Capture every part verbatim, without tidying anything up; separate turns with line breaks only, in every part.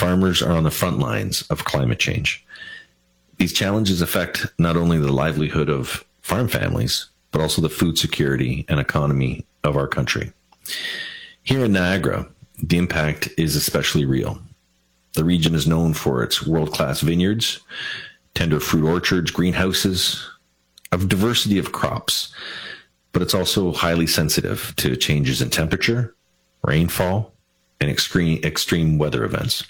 farmers are on the front lines of climate change. These challenges affect not only the livelihood of farm families, but also the food security and economy of our country. Here in Niagara, the impact is especially real. The region is known for its world-class vineyards, tender fruit orchards, greenhouses, a diversity of crops, but it's also highly sensitive to changes in temperature, rainfall, and extreme, extreme weather events.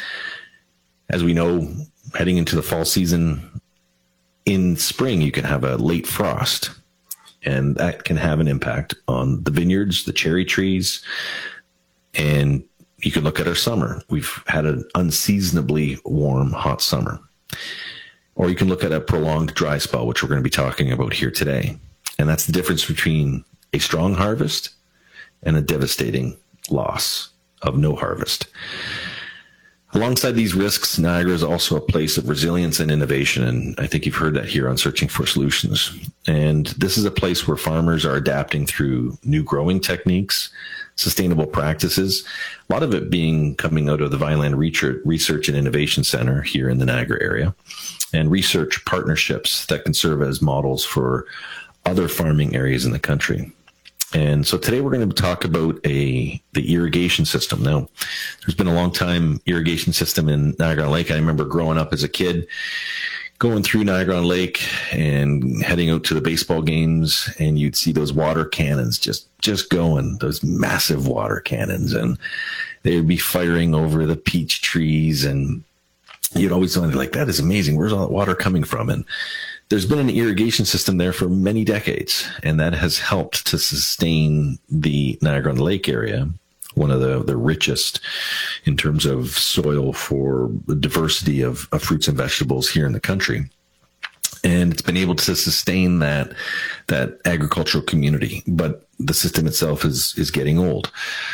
As we know, heading into the fall season, in spring, you can have a late frost, and that can have an impact on the vineyards, the cherry trees, and you can look at our summer. We've had an unseasonably warm, hot summer. Or you can look at a prolonged dry spell, which we're going to be talking about here today. And that's the difference between a strong harvest and a devastating loss of no harvest. Alongside these risks, Niagara is also a place of resilience and innovation, and I think you've heard that here on Searching for Solutions. And this is a place where farmers are adapting through new growing techniques, sustainable practices, a lot of it being coming out of the Vineland Research and Innovation Center here in the Niagara area, and research partnerships that can serve as models for other farming areas in the country. And so today we're going to talk about a the irrigation system. Now, there's been a long time irrigation system in Niagara Lake. I remember growing up as a kid, going through Niagara Lake and heading out to the baseball games, and you'd see those water cannons just, just going, those massive water cannons, and they would be firing over the peach trees, and you'd always wonder, like, that is amazing. Where's all that water coming from? And there's been an irrigation system there for many decades, and that has helped to sustain the Niagara-on-the-Lake area, one of the, the richest in terms of soil for the diversity of, of fruits and vegetables here in the country. And it's been able to sustain that, that agricultural community, but the system itself is, is getting old.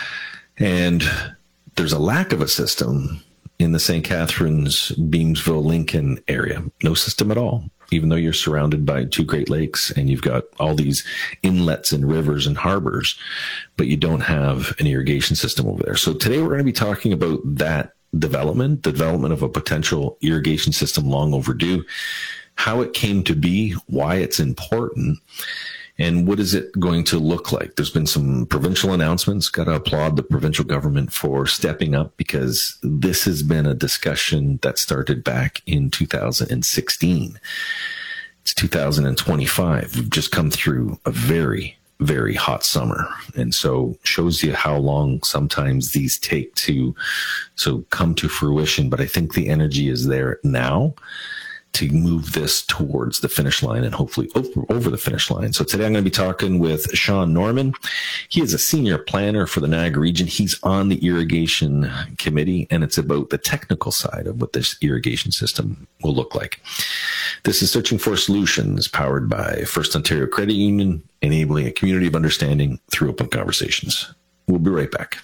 And there's a lack of a system in the Saint Catharines, Beamsville, Lincoln area. No system at all, even though you're surrounded by two Great Lakes and you've got all these inlets and rivers and harbors, but you don't have an irrigation system over there. So today we're going to be talking about that development, the development of a potential irrigation system long overdue, how it came to be, why it's important, and what is it going to look like? There's been some provincial announcements. Got to applaud the provincial government for stepping up, because this has been a discussion that started back in two thousand sixteen. It's two thousand twenty-five. We've just come through a very, very hot summer. And so shows you how long sometimes these take to so come to fruition. But I think the energy is there now to move this towards the finish line and hopefully over, over the finish line. So today I'm going to be talking with Sean Norman. He is a senior planner for the Niagara region. He's on the irrigation committee, and it's about the technical side of what this irrigation system will look like. This is Searching for Solutions, powered by First Ontario Credit Union, enabling a community of understanding through open conversations. We'll be right back.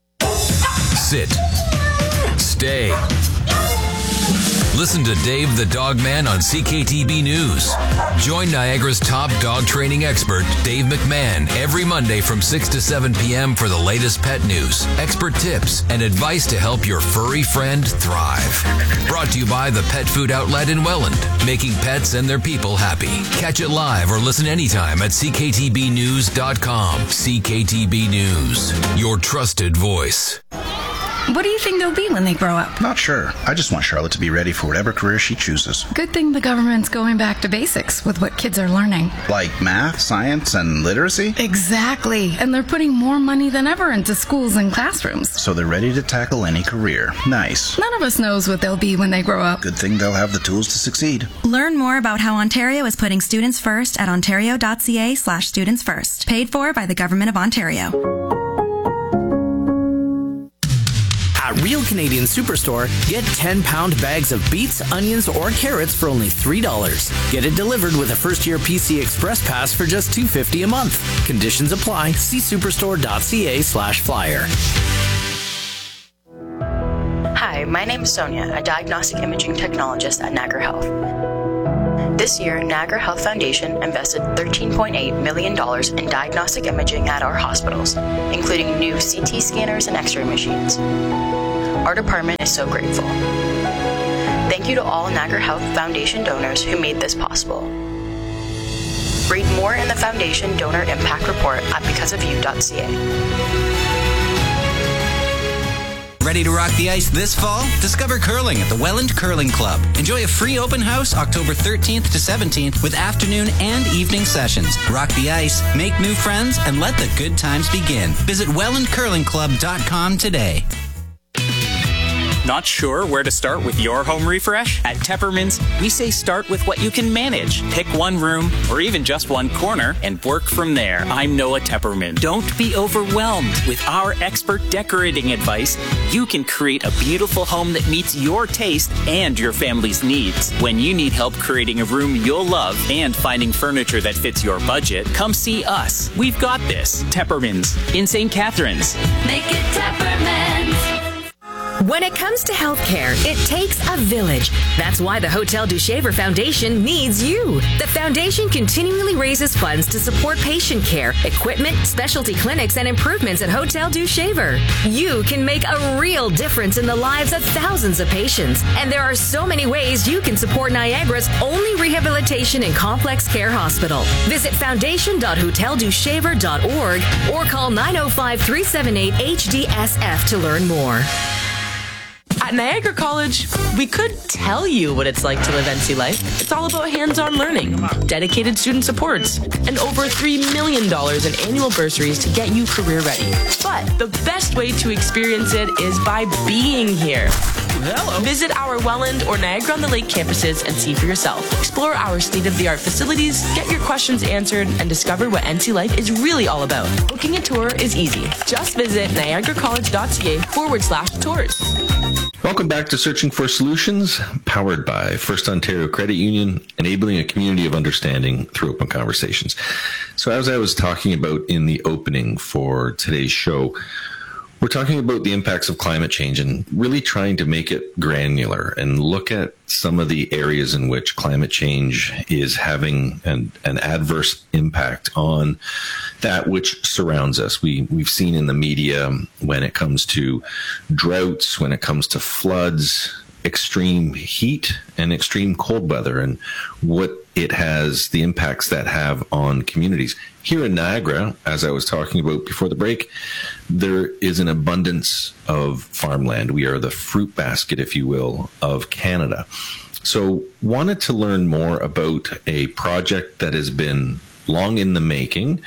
Sit. Stay. Listen to Dave the Dog Man on C K T B News. Join Niagara's top dog training expert, Dave McMahon, every Monday from six to seven p.m. for the latest pet news, expert tips, and advice to help your furry friend thrive. Brought to you by the Pet Food Outlet in Welland, making pets and their people happy. Catch it live or listen anytime at c k t b news dot com. C K T B News, your trusted voice.
What do you think they'll be when they grow up?
Not sure. I just want Charlotte to be ready for whatever career she chooses.
Good thing the government's going back to basics with what kids are learning.
Like math, science, and literacy?
Exactly. And they're putting more money than ever into schools and classrooms.
So they're ready to tackle any career. Nice.
None of us knows what they'll be when they grow up.
Good thing they'll have the tools to succeed.
Learn more about how Ontario is putting students first at ontario.ca slash students first. Paid for by the Government of Ontario.
At Real Canadian Superstore, get ten-pound bags of beets, onions, or carrots for only three dollars. Get it delivered with a first-year P C Express Pass for just two dollars and fifty cents a month. Conditions apply. See superstore.ca slash flyer.
Hi, my name is Sonia, a diagnostic imaging technologist at Niagara Health. This year, Niagara Health Foundation invested thirteen point eight million dollars in diagnostic imaging at our hospitals, including new C T scanners and X-ray machines. Our department is so grateful. Thank you to all Niagara Health Foundation donors who made this possible. Read more in the Foundation Donor Impact Report at because of you dot c a.
Ready to rock the ice this fall? Discover curling at the Welland Curling Club. Enjoy a free open house October thirteenth to seventeenth with afternoon and evening sessions. Rock the ice, make new friends, and let the good times begin. Visit welland curling club dot com today.
Not sure where to start with your home refresh? At Tepperman's, we say start with what you can manage. Pick one room or even just one corner and work from there. I'm Noah Tepperman. Don't be overwhelmed. With our expert decorating advice, you can create a beautiful home that meets your taste and your family's needs. When you need help creating a room you'll love and finding furniture that fits your budget, come see us. We've got this. Tepperman's in Saint Catharines.
Make it Tepperman's. When it comes to healthcare, it takes a village. That's why the Hotel du Shaver Foundation needs you. The foundation continually raises funds to support patient care, equipment, specialty clinics, and improvements at Hotel du Shaver. You can make a real difference in the lives of thousands of patients. And there are so many ways you can support Niagara's only rehabilitation and complex care hospital. Visit foundation dot hotel du shaver dot org or call nine oh five, three seven eight, H D S F to learn more.
At Niagara College, we could tell you what it's like to live N C life. It's all about hands-on learning, dedicated student supports, and over three million dollars in annual bursaries to get you career ready. But the best way to experience it is by being here. Hello. Visit our Welland or Niagara-on-the-Lake campuses and see for yourself. Explore our state-of-the-art facilities, get your questions answered, and discover what N C life is really all about. Booking a tour is easy. Just visit niagara college dot c a forward slash tours.
Welcome back to Searching for Solutions, powered by First Ontario Credit Union, enabling a community of understanding through open conversations. So as I was talking about in the opening for today's show, we're talking about the impacts of climate change and really trying to make it granular and look at some of the areas in which climate change is having an, an adverse impact on that which surrounds us. We, we've seen in the media when it comes to droughts, when it comes to floods, extreme heat and extreme cold weather, and what it has, the impacts that have on communities. Here in Niagara, as I was talking about before the break, there is an abundance of farmland. We are the fruit basket, if you will, of Canada. So wanted to learn more about a project that has been long in the making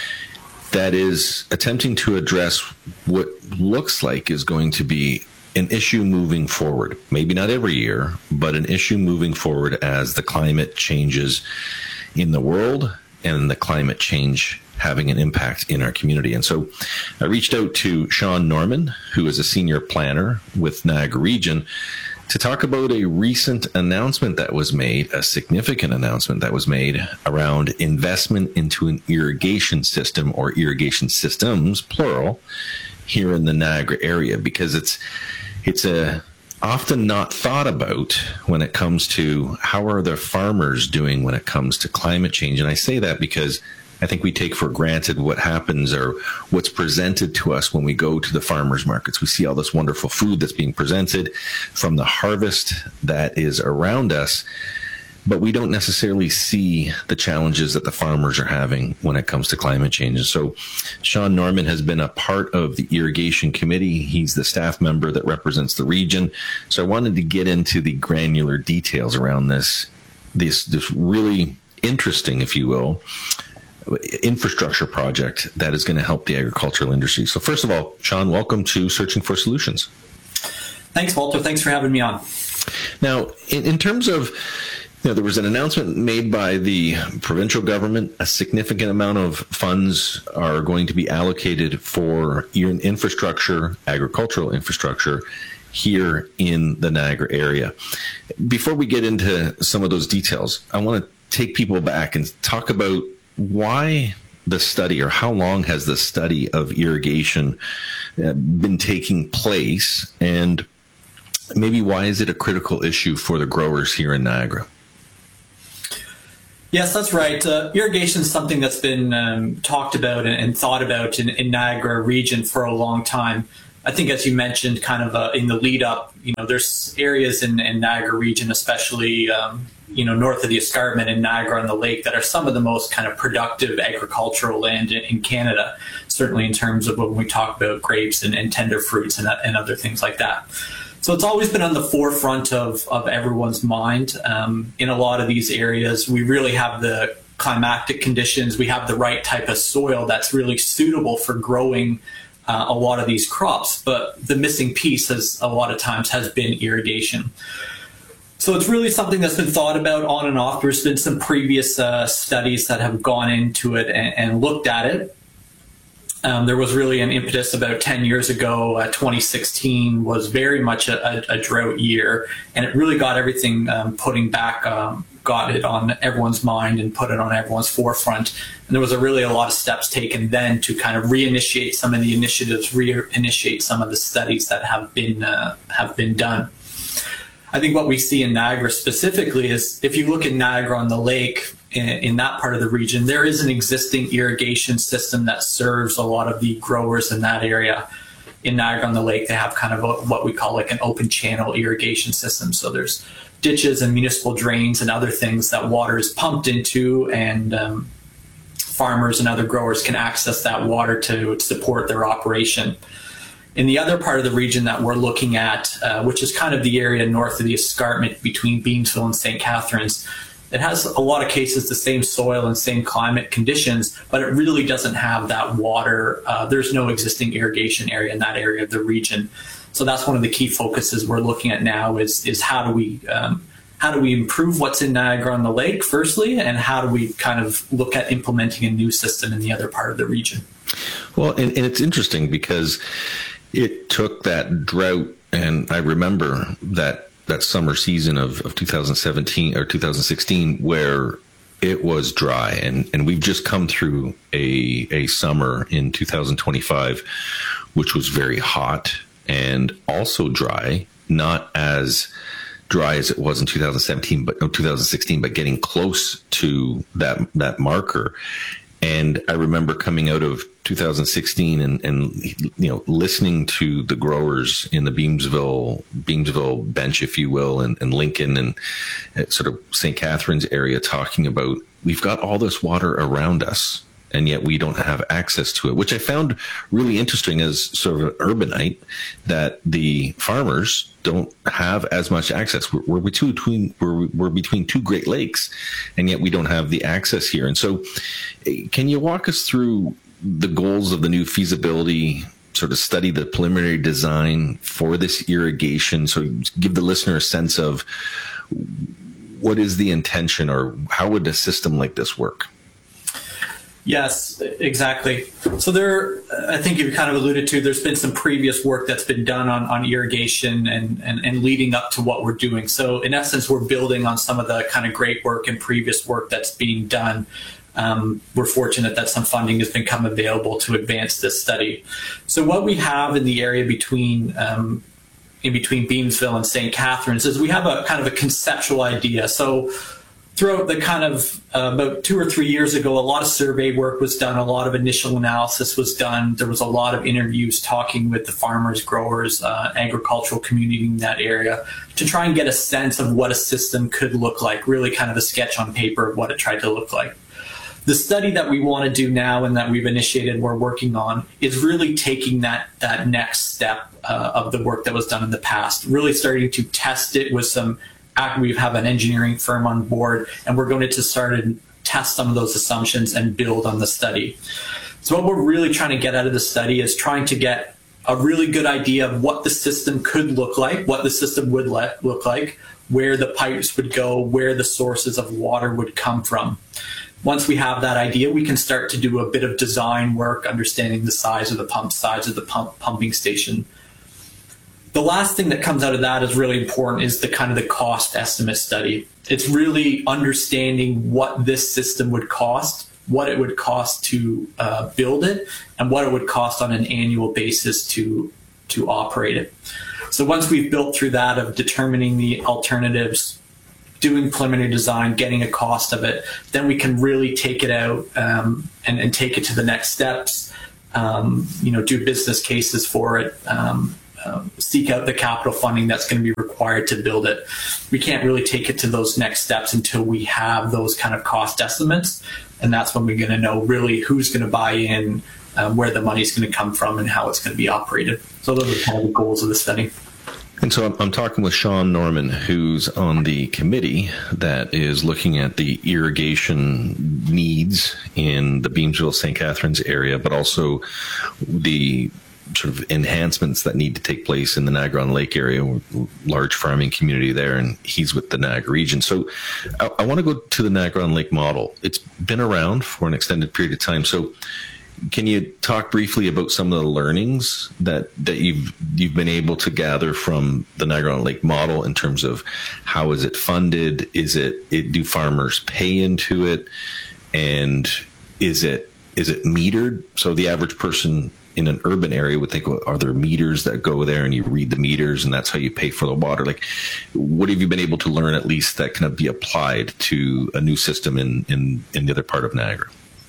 that is attempting to address what looks like is going to be an issue moving forward. Maybe not every year, but an issue moving forward as the climate changes in the world and the climate change having an impact in our community. And so I reached out to Sean Norman, who is a senior planner with Niagara Region, to talk about a recent announcement that was made, a significant announcement that was made around investment into an irrigation system or irrigation systems, plural, here in the Niagara area, because it's it's a often not thought about when it comes to how are the farmers doing when it comes to climate change. And I say that because I think we take for granted what happens or what's presented to us when we go to the farmers markets. We see all this wonderful food that's being presented from the harvest that is around us, but we don't necessarily see the challenges that the farmers are having when it comes to climate change. And so Sean Norman has been a part of the irrigation committee. He's the staff member that represents the region. So I wanted to get into the granular details around this, this, this really interesting, if you will, infrastructure project that is going to help the agricultural industry. So first of all, Sean, welcome to Searching for Solutions.
Thanks, Walter. Thanks for having me on.
Now, in, in terms of, you know, there was an announcement made by the provincial government. A significant amount of funds are going to be allocated for infrastructure, agricultural infrastructure, here in the Niagara area. Before we get into some of those details, I want to take people back and talk about why the study, or how long has the study of irrigation uh, been taking place, and maybe why is it a critical issue for the growers here in Niagara?
Yes, that's right. Uh, irrigation is something that's been um, talked about and, and thought about in, in Niagara region for a long time. I think, as you mentioned, kind of uh, in the lead up, you know, there's areas in, in Niagara region, especially, um, you know, north of the escarpment in Niagara on the Lake, that are some of the most kind of productive agricultural land in, in Canada, certainly in terms of when we talk about grapes and, and tender fruits and, and other things like that. So it's always been on the forefront of, of everyone's mind. Um, in a lot of these areas, we really have the climatic conditions, we have the right type of soil that's really suitable for growing uh, a lot of these crops. But the missing piece has a lot of times has been irrigation. So it's really something that's been thought about on and off. There's been some previous uh, studies that have gone into it and, and looked at it. Um, there was really an impetus about ten years ago. Uh, twenty sixteen was very much a, a, a drought year, and it really got everything um, putting back, um, got it on everyone's mind and put it on everyone's forefront. And there was a really a lot of steps taken then to kind of reinitiate some of the initiatives, reinitiate some of the studies that have been uh, have been done. I think what we see in Niagara specifically is, if you look at Niagara on the Lake, in, in that part of the region, there is an existing irrigation system that serves a lot of the growers in that area. In Niagara on the Lake, they have kind of a, what we call like an open channel irrigation system. So there's ditches and municipal drains and other things that water is pumped into, and um, farmers and other growers can access that water to support their operation. In the other part of the region that we're looking at, uh, which is kind of the area north of the escarpment between Beamsville and Saint Catharines, it has a lot of cases the same soil and same climate conditions, but it really doesn't have that water. Uh, there's no existing irrigation area in that area of the region. So that's one of the key focuses we're looking at now is, is how do we um, how do we improve what's in Niagara on the Lake, firstly, and how do we kind of look at implementing a new system in the other part of the region?
Well, and, and it's interesting because it took that drought, and I remember that that summer season of, of two thousand seventeen or two thousand sixteen where it was dry, and, and we've just come through a a summer in two thousand twenty-five, which was very hot and also dry, not as dry as it was in two thousand seventeen, but no, two thousand sixteen, but getting close to that that marker. And I remember coming out of two thousand sixteen and, and you know, listening to the growers in the Beamsville, Beamsville bench, if you will, and, and Lincoln and sort of Saint Catharines area talking about, we've got all this water around us, and yet we don't have access to it, which I found really interesting as sort of an urbanite, that the farmers don't have as much access. We're, we're between we're, we're between two Great Lakes, and yet we don't have the access here. And so, can you walk us through the goals of the new feasibility sort of study, the preliminary design for this irrigation? So give the listener a sense of what is the intention, or how would a system like this work?
Yes, exactly. So there, I think you kind of alluded to, there's been some previous work that's been done on, on irrigation and, and, and leading up to what we're doing. So in essence, we're building on some of the kind of great work and previous work that's being done. Um, we're fortunate that some funding has become available to advance this study. So what we have in the area between um, in between Beamsville and Saint Catharines is we have a kind of a conceptual idea. So throughout the kind of uh, about two or three years ago, a lot of survey work was done, a lot of initial analysis was done. There was a lot of interviews talking with the farmers, growers, uh, agricultural community in that area to try and get a sense of what a system could look like, really kind of a sketch on paper of what it tried to look like. The study that we want to do now and that we've initiated, we're working on, is really taking that, that next step uh, of the work that was done in the past, really starting to test it with some. We have an engineering firm on board, and we're going to start and test some of those assumptions and build on the study. So what we're really trying to get out of the study is trying to get a really good idea of what the system could look like, what the system would let, look like, where the pipes would go, where the sources of water would come from. Once we have that idea, we can start to do a bit of design work, understanding the size of the pump, size of the pump, pumping station. The last thing that comes out of that is really important is the kind of the cost estimate study. It's really understanding what this system would cost, what it would cost to uh, build it, and what it would cost on an annual basis to, to operate it. So once we've built through that of determining the alternatives, doing preliminary design, getting a cost of it, then we can really take it out um, and, and take it to the next steps. um, you know, do business cases for it, um, um, seek out the capital funding that's going to be required to build it. We can't really take it to those next steps until we have those kind of cost estimates. And that's when we're going to know really who's going to buy in, um, where the money's going to come from, and how it's going to be operated. So those are kind of the goals of the study.
And so I'm, I'm talking with Sean Norman, who's on the committee that is looking at the irrigation needs in the Beamsville Saint Catharines area, but also the sort of enhancements that need to take place in the Niagara-on-Lake area, large farming community there, and he's with the Niagara region. So I, I want to go to the Niagara-on-Lake model. It's been around for an extended period of time. So can you talk briefly about some of the learnings that, that you've you've been able to gather from the Niagara-on-Lake model in terms of how is it funded? Is it, it do farmers pay into it? And is it is it metered? So the average person in an urban area would think, well, are there meters that go there and you read the meters and that's how you pay for the water? Like, what have you been able to learn at least that can be applied to a new system in, in, in the other part of Niagara?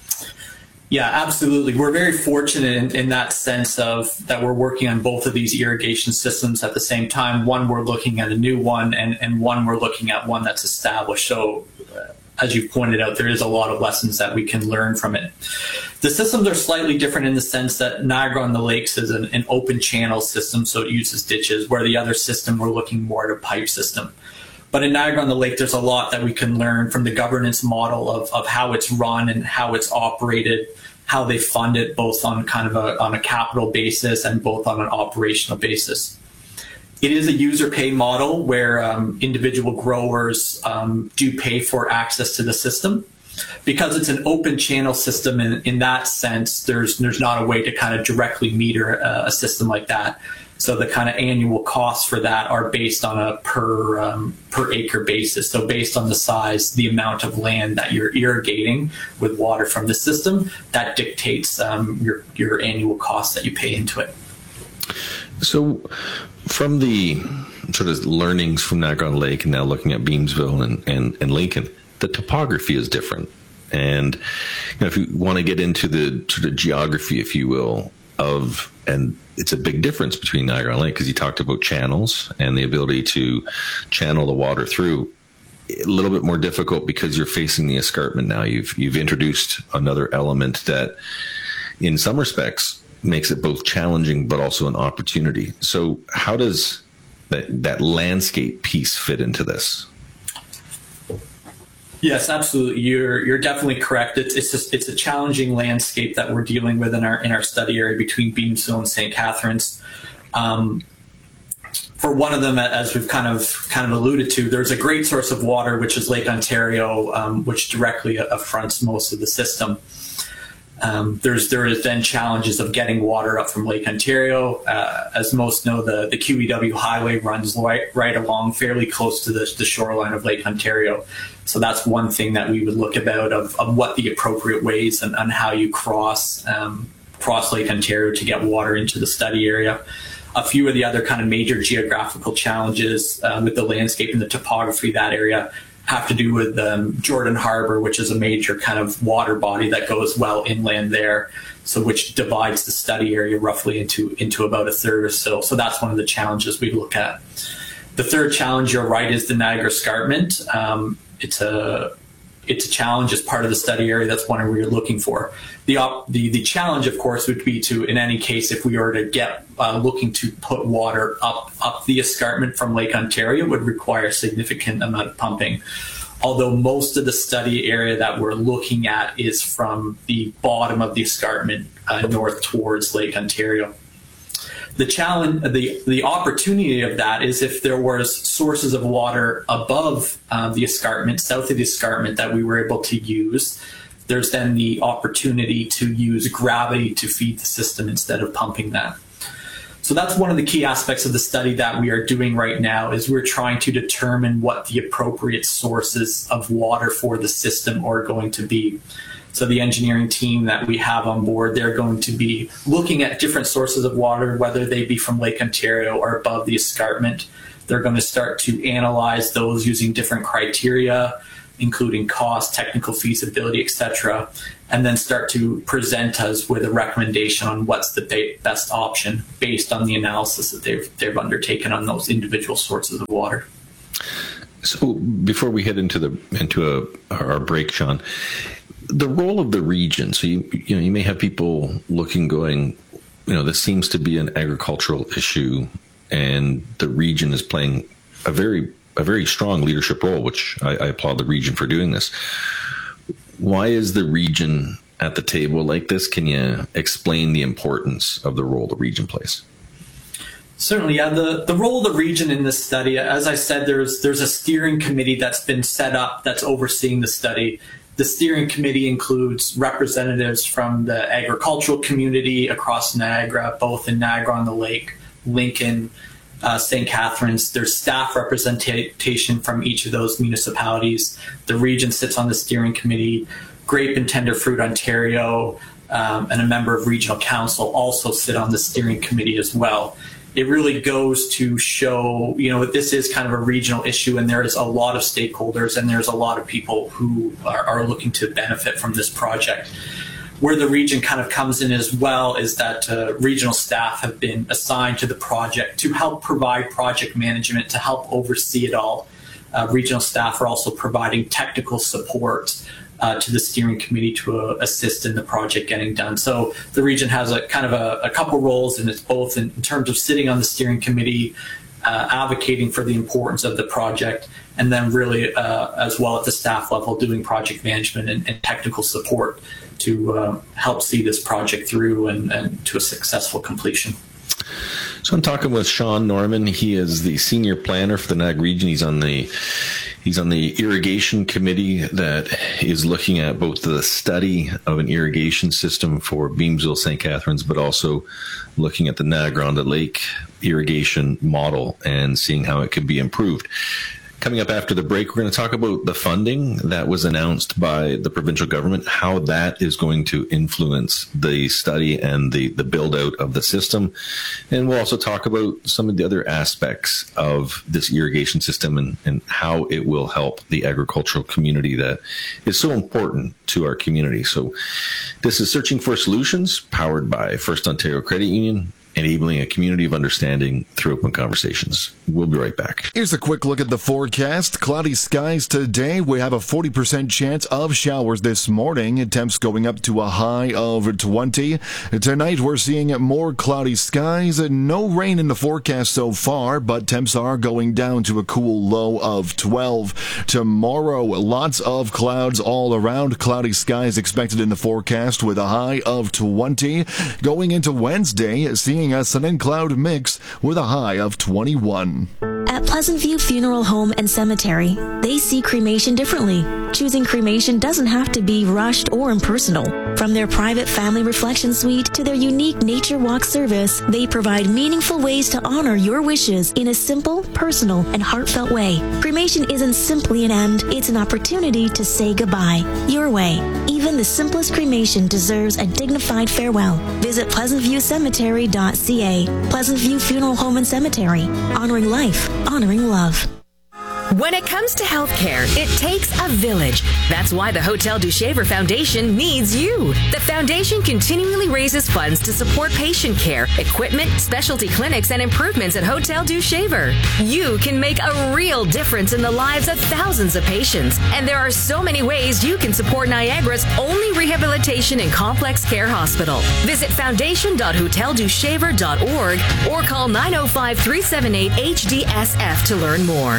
Yeah, absolutely. We're very fortunate in, in that sense of that we're working on both of these irrigation systems at the same time. One, we're looking at a new one, and, and one, we're looking at one that's established. So uh, as you pointed out, there is a lot of lessons that we can learn from it. The systems are slightly different in the sense that Niagara-on-the-Lakes is an, an open channel system, so it uses ditches, where the other system, we're looking more at a pipe system. But in Niagara-on-the-Lake, there's a lot that we can learn from the governance model of, of how it's run and how it's operated, how they fund it, both on kind of a, on a capital basis and both on an operational basis. It is a user pay model where um, individual growers um, do pay for access to the system. Because it's an open channel system in, in that sense, there's, there's not a way to kind of directly meter a, a system like that. So the kind of annual costs for that are based on a per um, per acre basis. So based on the size, the amount of land that you're irrigating with water from the system, that dictates um, your, your annual costs that you pay into it.
So from the sort of learnings from Niagara-on-Lake and now looking at Beamsville and, and, and Lincoln, the topography is different. And you know, if you want to get into the sort of geography, if you will, of, and it's a big difference between Niagara-on-Lake because you talked about channels and the ability to channel the water through. A little bit more difficult because you're facing the escarpment now. You've you've introduced another element that, in some respects, makes it both challenging but also an opportunity. So how does that that landscape piece fit into this?
Yes, absolutely. You're you're definitely correct. It's it's just, it's a challenging landscape that we're dealing with in our in our study area between Beamsville and Saint Catharines. Um, for one of them, as we've kind of kind of alluded to, there's a great source of water, which is Lake Ontario, um, which directly affronts most of the system. Um, there's there is then challenges of getting water up from Lake Ontario. Uh, as most know, the, the Q E W highway runs right, right along fairly close to the, the shoreline of Lake Ontario. So that's one thing that we would look about of, of what the appropriate ways and, and how you cross um, cross Lake Ontario to get water into the study area. A few of the other kind of major geographical challenges uh, with the landscape and the topography of that area have to do with um, Jordan Harbor, which is a major kind of water body that goes well inland there, so which divides the study area roughly into into about a third or so. So that's one of the challenges we look at. The third challenge, you're right, is the Niagara Escarpment. Um, it's a it's a challenge as part of the study area. That's one we're looking for. The, op, the the challenge, of course, would be to, in any case, if we were to get uh, looking to put water up up the escarpment from Lake Ontario, would require a significant amount of pumping. Although most of the study area that we're looking at is from the bottom of the escarpment uh, north towards Lake Ontario. The challenge, the the opportunity of that is if there was sources of water above uh, the escarpment, south of the escarpment, that we were able to use. There's then the opportunity to use gravity to feed the system instead of pumping that. So that's one of the key aspects of the study that we are doing right now, is we're trying to determine what the appropriate sources of water for the system are going to be. So the engineering team that we have on board, they're going to be looking at different sources of water, whether they be from Lake Ontario or above the escarpment. They're going to start to analyze those using different criteria, including cost, technical feasibility, et cetera, and then start to present us with a recommendation on what's the ba- best option based on the analysis that they've they've undertaken on those individual sources of water.
So before we head into the into a, our break, Sean, the role of the region. So you you know you may have people looking, going, you know, this seems to be an agricultural issue, and the region is playing a very a very strong leadership role, which I, I applaud the region for doing this. Why is the region at the table like this? Can you explain the importance of the role the region plays?
Certainly, yeah. The, the role of the region in this study, as I said, there's there's a steering committee that's been set up that's overseeing the study. The steering committee includes representatives from the agricultural community across Niagara, both in Niagara-on-the-Lake, Lincoln, Uh, Saint Catharines. There's staff representation from each of those municipalities. The region sits on the steering committee. Grape and Tender Fruit Ontario um, and a member of regional council also sit on the steering committee as well. It really goes to show, you know, this is kind of a regional issue, and there is a lot of stakeholders and there's a lot of people who are, are looking to benefit from this project. Where the region kind of comes in as well is that uh, regional staff have been assigned to the project to help provide project management, to help oversee it all. Uh, regional staff are also providing technical support uh, to the steering committee to uh, assist in the project getting done. So the region has a kind of a, a couple roles, and it's both in, in terms of sitting on the steering committee, uh, advocating for the importance of the project, and then really uh, as well at the staff level doing project management and, and technical support to uh, help see this project through and, and to a successful completion.
So I'm talking with Sean Norman. He is the senior planner for the Niagara region. He's on the he's on the irrigation committee that is looking at both the study of an irrigation system for Beamsville, Saint Catharines, but also looking at the Niagara-on-the-Lake irrigation model and seeing how it could be improved. Coming up after the break, we're going to talk about the funding that was announced by the provincial government, how that is going to influence the study and the, the build out of the system. And we'll also talk about some of the other aspects of this irrigation system and, and how it will help the agricultural community that is so important to our community. So this is Searching for Solutions, powered by First Ontario Credit Union, enabling a community of understanding through open conversations. We'll be right back.
Here's a quick look at the forecast. Cloudy skies today. We have a forty percent chance of showers this morning. Temps going up to a high of twenty. Tonight, we're seeing more cloudy skies. No rain in the forecast so far, but temps are going down to a cool low of twelve. Tomorrow, lots of clouds all around. Cloudy skies expected in the forecast with a high of twenty. Going into Wednesday, seeing a sun and cloud mix with a high of twenty-one.
At Pleasant View Funeral Home and Cemetery, they see cremation differently. Choosing cremation doesn't have to be rushed or impersonal. From their private family reflection suite to their unique nature walk service, they provide meaningful ways to honor your wishes in a simple, personal, and heartfelt way. Cremation isn't simply an end, it's an opportunity to say goodbye. Your way. Even the simplest cremation deserves a dignified farewell. Visit pleasant view cemetery dot c a. Pleasant View Funeral Home and Cemetery. Honoring life. Honoring love.
When it comes to healthcare, it takes a village. That's why the Hotel du Shaver Foundation needs you. The foundation continually raises funds to support patient care, equipment, specialty clinics, and improvements at Hotel du Shaver. You can make a real difference in the lives of thousands of patients. And there are so many ways you can support Niagara's only rehabilitation and complex care hospital. Visit foundation dot hotel du shaver dot org or call nine oh five, three seven eight, H D S F to learn more.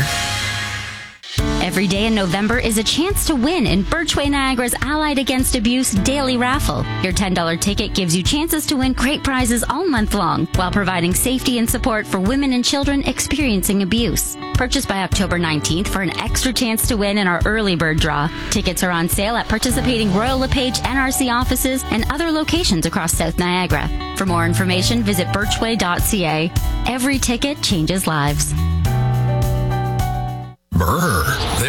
Every day in November is a chance to win in Birchway Niagara's Allied Against Abuse Daily Raffle. Your ten dollars ticket gives you chances to win great prizes all month long while providing safety and support for women and children experiencing abuse. Purchase by October nineteenth for an extra chance to win in our early bird draw. Tickets are on sale at participating Royal LePage N R C offices and other locations across South Niagara. For more information, visit birchway dot c a. Every ticket changes lives.
Brr, there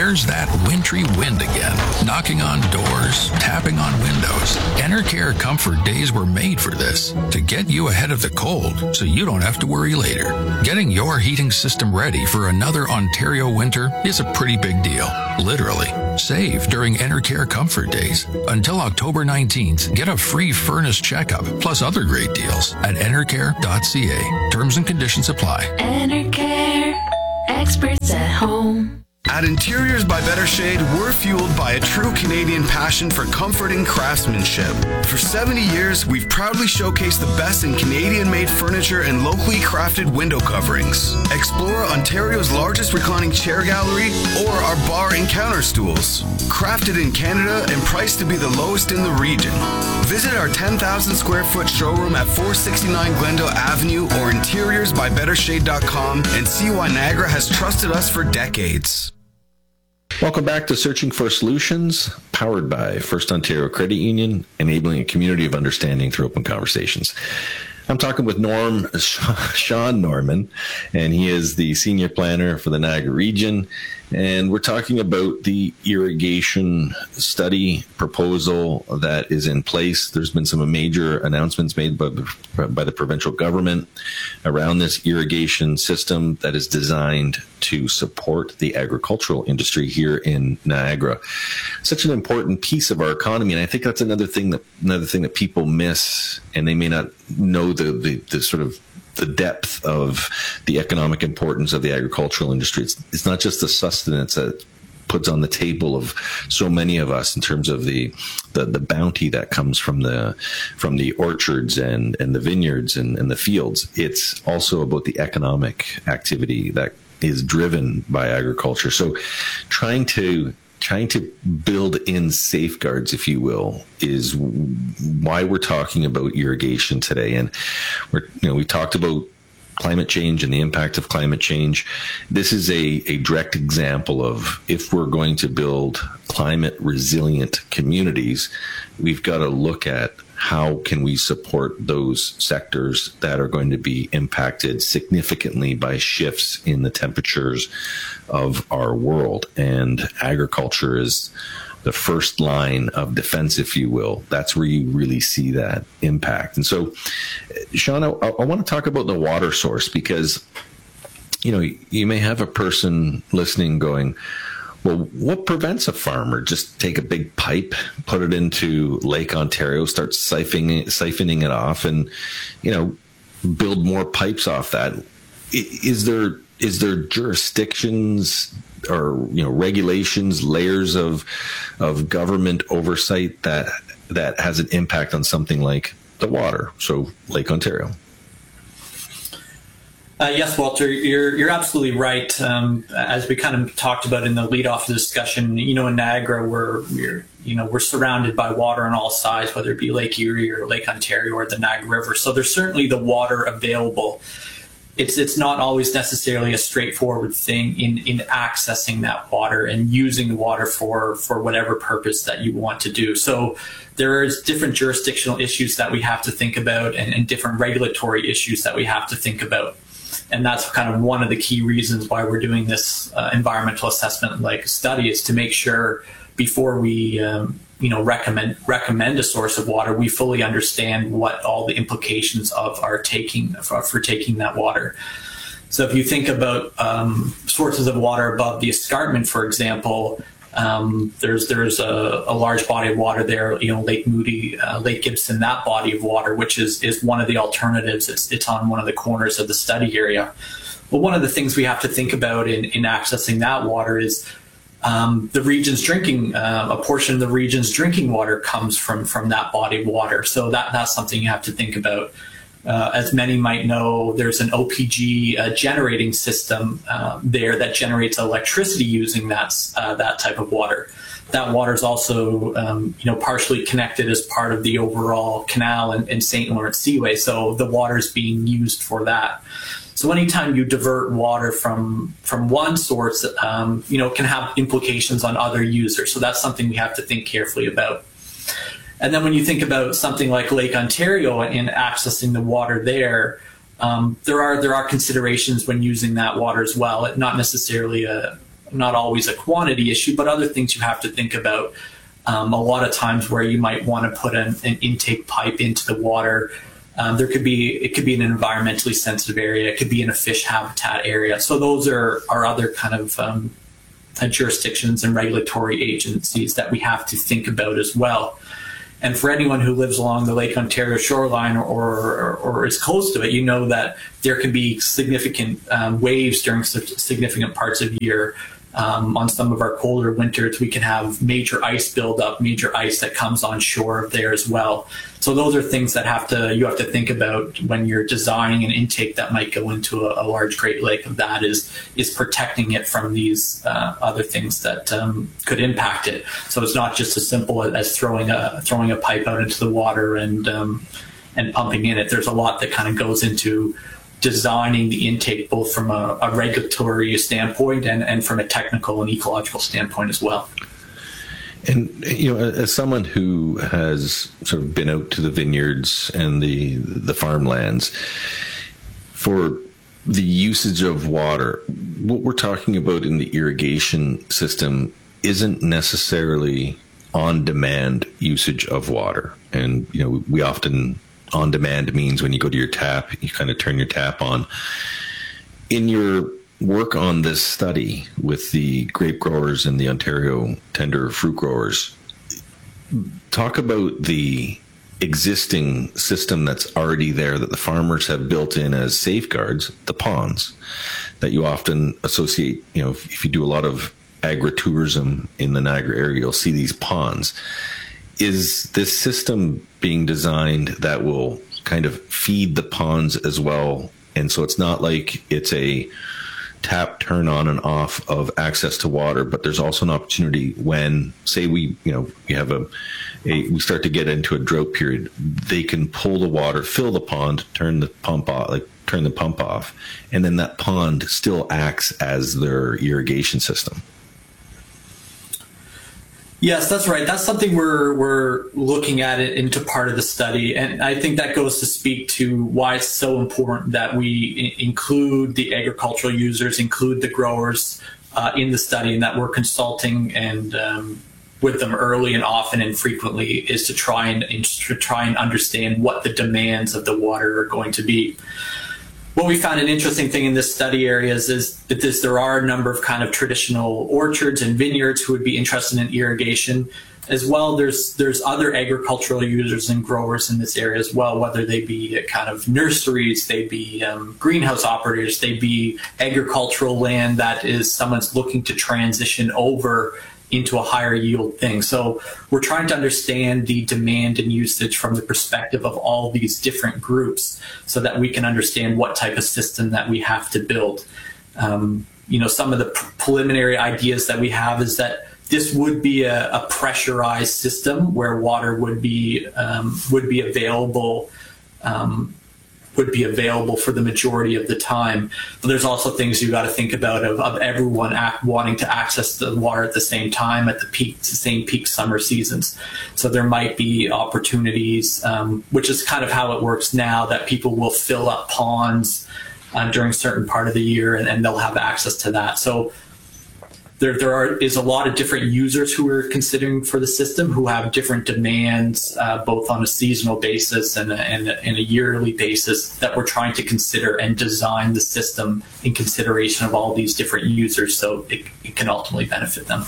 There's that wintry wind again, knocking on doors, tapping on windows. Enercare Comfort Days were made for this, to get you ahead of the cold so you don't have to worry later. Getting your heating system ready for another Ontario winter is a pretty big deal. Literally. Save during Enercare Comfort Days. Until October nineteenth, get a free furnace checkup plus other great deals at enercare dot c a. Terms and conditions apply.
Enercare, experts at home.
At Interiors by Better Shade, we're fueled by a true Canadian passion for comfort and craftsmanship. For seventy years, we've proudly showcased the best in Canadian-made furniture and locally crafted window coverings. Explore Ontario's largest reclining chair gallery or our bar and counter stools. Crafted in Canada and priced to be the lowest in the region. Visit our ten thousand square foot showroom at four sixty-nine Glendale Avenue or interiors by better shade dot com and see why Niagara has trusted us for decades.
Welcome back to Searching for Solutions, powered by First Ontario Credit Union, enabling a community of understanding through open conversations. I'm talking with Norm, Sean Norman, and he is the senior planner for the Niagara region. And we're talking about the irrigation study proposal that is in place. There's been some major announcements made by the, by the provincial government around this irrigation system that is designed to support the agricultural industry here in Niagara. Such an important piece of our economy, and I think that's another thing that another thing that people miss, and they may not know the the, the sort of the depth of the economic importance of the agricultural industry. It's, it's not just the sustenance that puts on the table of so many of us in terms of the, the, the bounty that comes from the from the orchards and, and the vineyards and, and the fields. It's also about the economic activity that is driven by agriculture. So trying to Trying to build in safeguards, if you will, is why we're talking about irrigation today. And we're, you know, we talked about climate change and the impact of climate change. This is a, a direct example of if we're going to build climate resilient communities, we've got to look at how can we support those sectors that are going to be impacted significantly by shifts in the temperatures of our world. And agriculture is the first line of defense, if you will. That's where you really see that impact. And so, Sean, I, I want to talk about the water source because, you know, you may have a person listening going, well, what prevents a farmer? Just take a big pipe, put it into Lake Ontario, start siphoning, siphoning it off, and, you know, build more pipes off that. Is there is there jurisdictions or, you know, regulations, layers of of government oversight that that has an impact on something like the water, so Lake Ontario?
Uh, yes, Walter, you're you're absolutely right. Um, as we kind of talked about in the lead off of the discussion, you know, in Niagara, we're we're you know we're surrounded by water on all sides, whether it be Lake Erie or Lake Ontario or the Niagara River. So there's certainly the water available. It's it's not always necessarily a straightforward thing in in accessing that water and using the water for for whatever purpose that you want to do. So there's different jurisdictional issues that we have to think about, and, and different regulatory issues that we have to think about. And that's kind of one of the key reasons why we're doing this uh, environmental assessment like study, is to make sure before we um, you know recommend recommend a source of water, we fully understand what all the implications of our taking for, for taking that water. So if you think about um, sources of water above the escarpment, for example, um, there's there's a, a large body of water there, you know, Lake Moody, uh, Lake Gibson, that body of water, which is is one of the alternatives. It's it's on one of the corners of the study area. But one of the things we have to think about in, in accessing that water is um, the region's drinking, uh, a portion of the region's drinking water comes from from that body of water. So that that's something you have to think about. Uh, as many might know, there's an O P G uh, generating system uh, there that generates electricity using that uh, that type of water. That water is also, um, you know, partially connected as part of the overall canal and, and Saint Lawrence Seaway. So the water is being used for that. So anytime you divert water from from one source, um, you know, it can have implications on other users. So that's something we have to think carefully about. And then when you think about something like Lake Ontario and accessing the water there, um, there are there are considerations when using that water as well. It, not necessarily a, not always a quantity issue, but other things you have to think about. Um, a lot of times where you might want to put an, an intake pipe into the water, um, there could be, it could be in an environmentally sensitive area. It could be in a fish habitat area. So those are, are other kind of um, uh, jurisdictions and regulatory agencies that we have to think about as well. And for anyone who lives along the Lake Ontario shoreline or, or, or is close to it, you know that there can be significant um, waves during significant parts of the year. Um, on some of our colder winters, we can have major ice buildup, major ice that comes on shore there as well. So those are things that have to you have to think about when you're designing an intake that might go into a, a large Great Lake. Of that is is protecting it from these uh, other things that um, could impact it. So it's not just as simple as throwing a throwing a pipe out into the water and um, and pumping in it. There's a lot that kind of goes into designing the intake, both from a, a regulatory standpoint and, and from a technical and ecological standpoint as well.
And, you know, as someone who has sort of been out to the vineyards and the the farmlands, for the usage of water, what we're talking about in the irrigation system isn't necessarily on-demand usage of water. And, you know, we often, on-demand means when you go to your tap, you kind of turn your tap on. In your work on this study with the grape growers and the Ontario tender fruit growers, talk about the existing system that's already there that the farmers have built in as safeguards, the ponds, that you often associate, you know, if, if you do a lot of agritourism in the Niagara area, you'll see these ponds. Is this system being designed that will kind of feed the ponds as well? And so it's not like it's a tap turn on and off of access to water, but there's also an opportunity when, say, we, you know, we have a, a we start to get into a drought period, they can pull the water, fill the pond, turn the pump off, like turn the pump off, and then that pond still acts as their irrigation system.
Yes, that's right. That's something we're we're looking at it into part of the study, and I think that goes to speak to why it's so important that we I- include the agricultural users, include the growers uh, in the study, and that we're consulting and um, with them early and often and frequently, is to try and to try and understand what the demands of the water are going to be. What we found an interesting thing in this study areas is that this, there are a number of kind of traditional orchards and vineyards who would be interested in irrigation. As well, there's there's other agricultural users and growers in this area as well, whether they be kind of nurseries, they be um, greenhouse operators, they be agricultural land that is someone's looking to transition over into a higher yield thing. So we're trying to understand the demand and usage from the perspective of all these different groups so that we can understand what type of system that we have to build. Um, you know, some of the pr- preliminary ideas that we have is that this would be a, a pressurized system where water would be um, would be available um, would be available for the majority of the time. But there's also things you got to think about of, of everyone act, wanting to access the water at the same time at the peak, the same peak summer seasons. So there might be opportunities, um, which is kind of how it works now, that people will fill up ponds uh, during a certain part of the year, and, and they'll have access to that. So There, there are is a lot of different users who are considering for the system who have different demands, uh, both on a seasonal basis and a, and, a, and a yearly basis, that we're trying to consider and design the system in consideration of all these different users, so it, it can ultimately benefit them.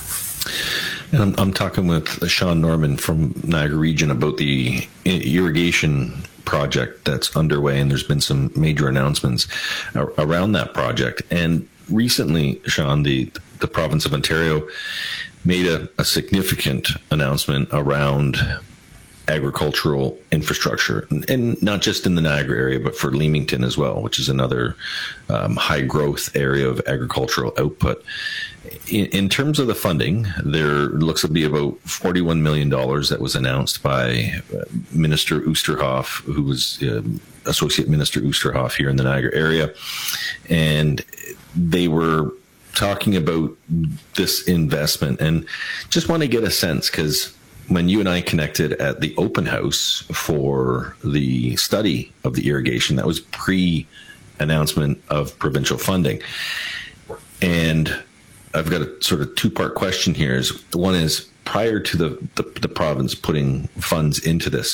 And I'm, I'm talking with Sean Norman from Niagara Region about the irrigation project that's underway, and there's been some major announcements around that project. And recently, Sean, the the province of Ontario made a, a significant announcement around agricultural infrastructure, and, and not just in the Niagara area, but for Leamington as well, which is another um, high growth area of agricultural output. In, in terms of the funding, there looks to be about forty-one million dollars that was announced by Minister Oosterhoff, who was uh, Associate Minister Oosterhoff here in the Niagara area. And they were talking about this investment, and just want to get a sense, because when you and I connected at the open house for the study of the irrigation, that was pre-announcement of provincial funding. And I've got a sort of two-part question here. Is one is prior to the, the the province putting funds into this,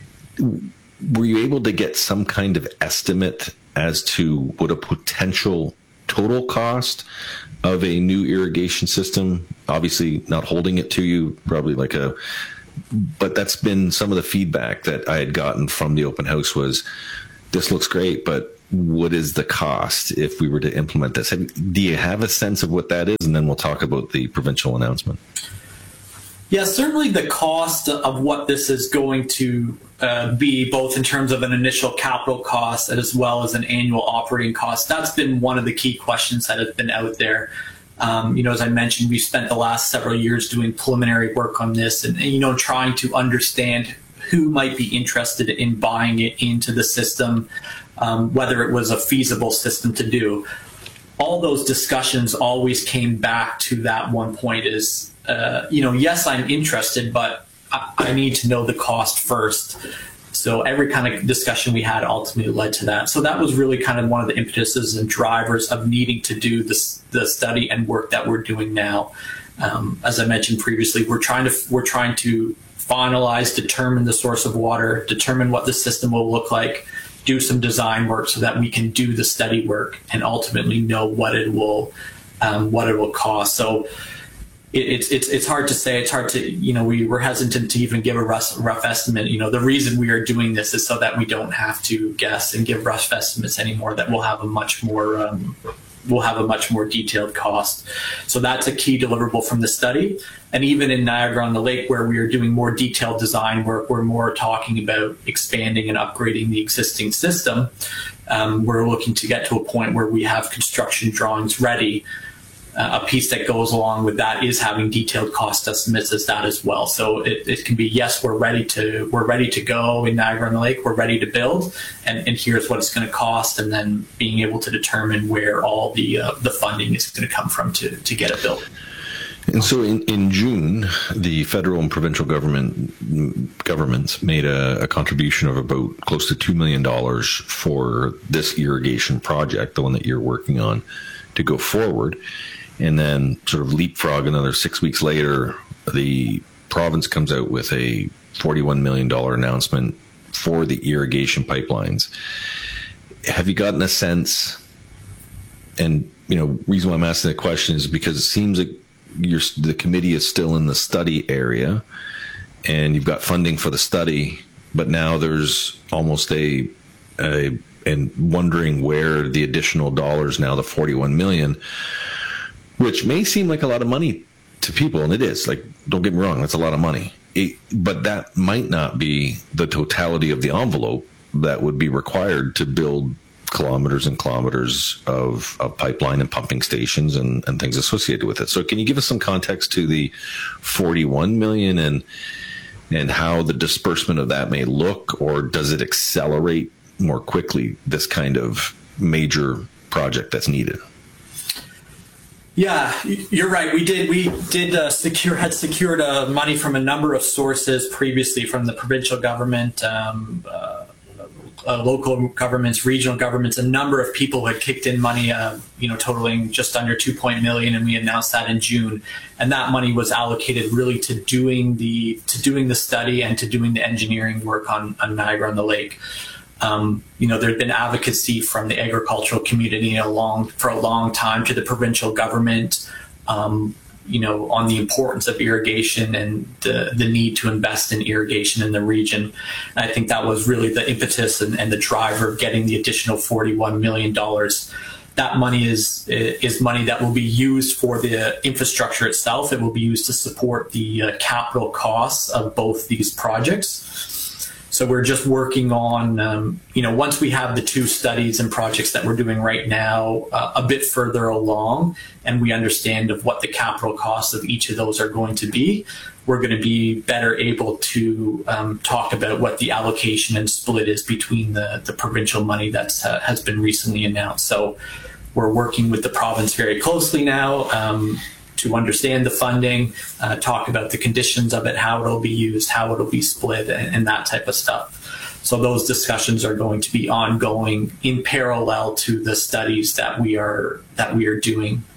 were you able to get some kind of estimate as to what a potential total cost of a new irrigation system? Obviously not holding it to you, probably like a, but that's been some of the feedback that I had gotten from the open house was, this looks great, but what is the cost if we were to implement this? Do you have a sense of what that is? And then we'll talk about the provincial announcement.
Yeah, certainly the cost of what this is going to uh, be, both in terms of an initial capital cost as well as an annual operating cost. That's been one of the key questions that have been out there. Um, you know, as I mentioned, we spent the last several years doing preliminary work on this and, you know, trying to understand who might be interested in buying it into the system, um, whether it was a feasible system to do. All those discussions always came back to that one point is, uh, you know, yes, I'm interested, but I, I need to know the cost first. So every kind of discussion we had ultimately led to that. So that was really kind of one of the impetuses and drivers of needing to do this, the study and work that we're doing now. Um, as I mentioned previously, we're trying to we're trying to finalize, determine the source of water, determine what the system will look like, do some design work so that we can do the study work and ultimately know what it will um, what it will cost. So it, it's it's it's hard to say. It's hard to, you know, we were hesitant to even give a rough, rough estimate. You know, the reason we are doing this is so that we don't have to guess and give rough estimates anymore. That we'll have a much more um, we'll have a much more detailed cost. So that's a key deliverable from the study. And even in Niagara-on-the-Lake, where we are doing more detailed design work, we're more talking about expanding and upgrading the existing system. Um, we're looking to get to a point where we have construction drawings ready. Uh, a piece that goes along with that is having detailed cost estimates as that as well. So it, it can be, yes, we're ready to we're ready to go in Niagara-on-the-Lake, we're ready to build, and, and here's what it's going to cost, and then being able to determine where all the uh, the funding is going to come from to to get it built.
And so in, in June, the federal and provincial government governments made a, a contribution of about close to two million dollars for this irrigation project, the one that you're working on, to go forward. And then sort of leapfrog another six weeks later, the province comes out with a forty-one million dollars announcement for the irrigation pipelines. Have you gotten a sense, and, you know, reason why I'm asking the question is because it seems like you're, the committee is still in the study area and you've got funding for the study, but now there's almost a, a and wondering where the additional dollars now, the forty-one million dollars, which may seem like a lot of money to people, and it is. Like, don't get me wrong, that's a lot of money. It, but that might not be the totality of the envelope that would be required to build kilometers and kilometers of, of pipeline and pumping stations and, and things associated with it. So can you give us some context to the forty-one million dollars and, and how the disbursement of that may look, or does it accelerate more quickly this kind of major project that's needed?
Yeah, you're right. We did. We did uh, secure had secured uh, money from a number of sources previously, from the provincial government, um, uh, uh, local governments, regional governments. A number of people had kicked in money, uh, you know, totaling just under two point million, and we announced that in June. And that money was allocated really to doing the to doing the study and to doing the engineering work on, on Niagara-on-the-Lake. Um, you know, there'd been advocacy from the agricultural community a long, for a long time to the provincial government, um, you know, on the importance of irrigation and the, the need to invest in irrigation in the region. And I think that was really the impetus and, and the driver of getting the additional forty-one million dollars. That money is is money that will be used for the infrastructure itself. It will be used to support the uh, capital costs of both these projects. So we're just working on, um, you know, once we have the two studies and projects that we're doing right now uh, a bit further along, and we understand of what the capital costs of each of those are going to be, we're going to be better able to um, talk about what the allocation and split is between the, the provincial money that uh, has been recently announced. So we're working with the province very closely now um, to understand the funding, uh, talk about the conditions of it, how it'll be used, how it'll be split, and, and that type of stuff. So those discussions are going to be ongoing in parallel to the studies that we are that we are doing.